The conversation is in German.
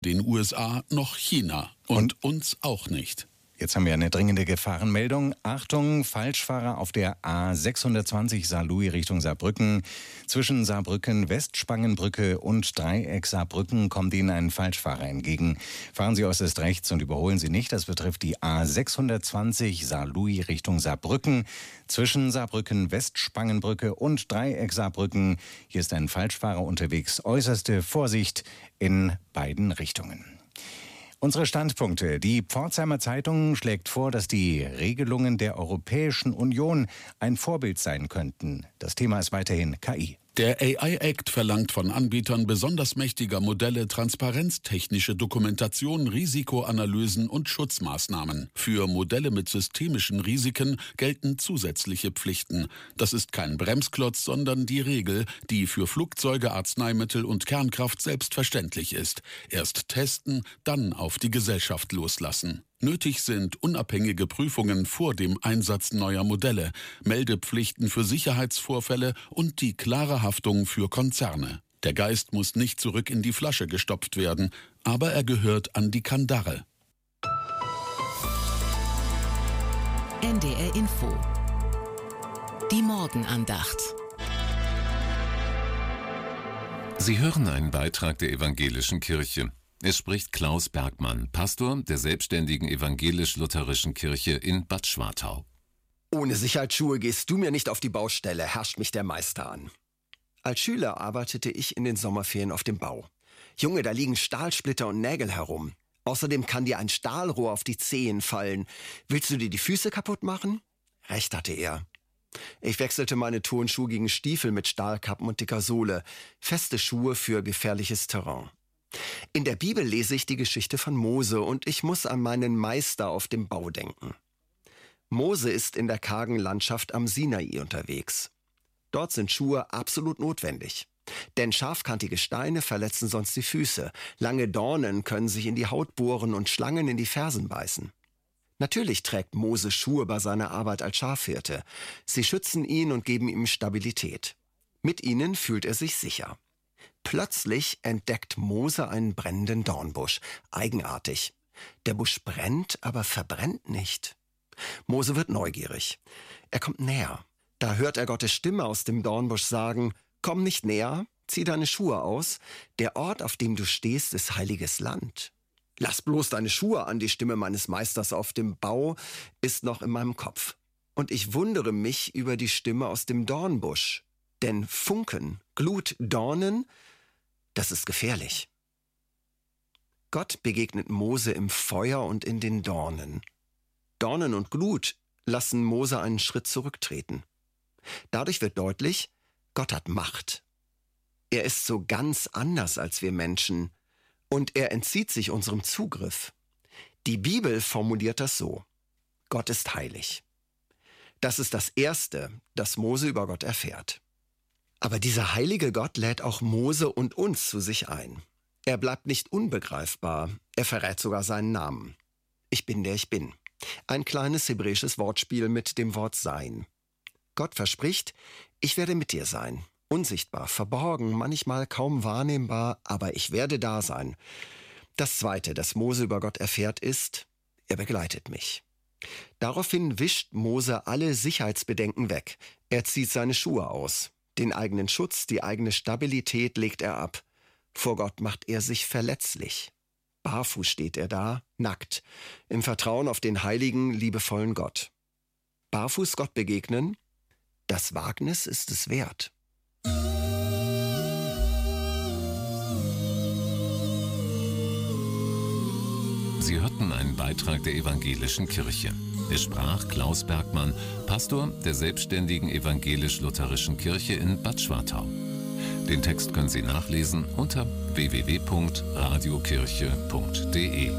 den USA noch China und uns auch nicht. Jetzt haben wir eine dringende Gefahrenmeldung. Achtung, Falschfahrer auf der A620 Saarlouis Richtung Saarbrücken. Zwischen Saarbrücken, Westspangenbrücke und Dreieck Saarbrücken kommt Ihnen ein Falschfahrer entgegen. Fahren Sie äußerst rechts und überholen Sie nicht. Das betrifft die A620 Saarlouis Richtung Saarbrücken. Zwischen Saarbrücken, Westspangenbrücke und Dreieck Saarbrücken. Hier ist ein Falschfahrer unterwegs. Äußerste Vorsicht in beiden Richtungen. Unsere Standpunkte. Die Pforzheimer Zeitung schlägt vor, dass die Regelungen der Europäischen Union ein Vorbild sein könnten. Das Thema ist weiterhin KI. Der AI-Act verlangt von Anbietern besonders mächtiger Modelle Transparenz, technische Dokumentation, Risikoanalysen und Schutzmaßnahmen. Für Modelle mit systemischen Risiken gelten zusätzliche Pflichten. Das ist kein Bremsklotz, sondern die Regel, die für Flugzeuge, Arzneimittel und Kernkraft selbstverständlich ist. Erst testen, dann auf die Gesellschaft loslassen. Nötig sind unabhängige Prüfungen vor dem Einsatz neuer Modelle, Meldepflichten für Sicherheitsvorfälle und die klare Haftung für Konzerne. Der Geist muss nicht zurück in die Flasche gestopft werden, aber er gehört an die Kandare. NDR Info. Die Morgenandacht. Sie hören einen Beitrag der Evangelischen Kirche. Es spricht Klaus Bergmann, Pastor der selbstständigen evangelisch-lutherischen Kirche in Bad Schwartau. Ohne Sicherheitsschuhe gehst du mir nicht auf die Baustelle, herrscht mich der Meister an. Als Schüler arbeitete ich in den Sommerferien auf dem Bau. Junge, da liegen Stahlsplitter und Nägel herum. Außerdem kann dir ein Stahlrohr auf die Zehen fallen. Willst du dir die Füße kaputt machen? Recht hatte er. Ich wechselte meine Turnschuhe gegen Stiefel mit Stahlkappen und dicker Sohle. Feste Schuhe für gefährliches Terrain. In der Bibel lese ich die Geschichte von Mose und ich muss an meinen Meister auf dem Bau denken. Mose ist in der kargen Landschaft am Sinai unterwegs. Dort sind Schuhe absolut notwendig. Denn scharfkantige Steine verletzen sonst die Füße. Lange Dornen können sich in die Haut bohren und Schlangen in die Fersen beißen. Natürlich trägt Mose Schuhe bei seiner Arbeit als Schafhirte. Sie schützen ihn und geben ihm Stabilität. Mit ihnen fühlt er sich sicher. Plötzlich entdeckt Mose einen brennenden Dornbusch. Eigenartig. Der Busch brennt, aber verbrennt nicht. Mose wird neugierig. Er kommt näher. Da hört er Gottes Stimme aus dem Dornbusch sagen: Komm nicht näher, zieh deine Schuhe aus. Der Ort, auf dem du stehst, ist heiliges Land. Lass bloß deine Schuhe an, die Stimme meines Meisters auf dem Bau ist noch in meinem Kopf. Und ich wundere mich über die Stimme aus dem Dornbusch. Denn Funken, Glut, Dornen, das ist gefährlich. Gott begegnet Mose im Feuer und in den Dornen. Dornen und Glut lassen Mose einen Schritt zurücktreten. Dadurch wird deutlich, Gott hat Macht. Er ist so ganz anders als wir Menschen und er entzieht sich unserem Zugriff. Die Bibel formuliert das so: Gott ist heilig. Das ist das Erste, das Mose über Gott erfährt. Aber dieser heilige Gott lädt auch Mose und uns zu sich ein. Er bleibt nicht unbegreifbar, er verrät sogar seinen Namen. Ich bin, der ich bin. Ein kleines hebräisches Wortspiel mit dem Wort sein. Gott verspricht, ich werde mit dir sein. Unsichtbar, verborgen, manchmal kaum wahrnehmbar, aber ich werde da sein. Das Zweite, das Mose über Gott erfährt, ist, er begleitet mich. Daraufhin wischt Mose alle Sicherheitsbedenken weg. Er zieht seine Schuhe aus. Den eigenen Schutz, die eigene Stabilität legt er ab. Vor Gott macht er sich verletzlich. Barfuß steht er da, nackt, im Vertrauen auf den heiligen, liebevollen Gott. Barfuß Gott begegnen, das Wagnis ist es wert. Sie hörten einen Beitrag der Evangelischen Kirche. Es sprach Klaus Bergmann, Pastor der selbstständigen evangelisch-lutherischen Kirche in Bad Schwartau. Den Text können Sie nachlesen unter www.radiokirche.de.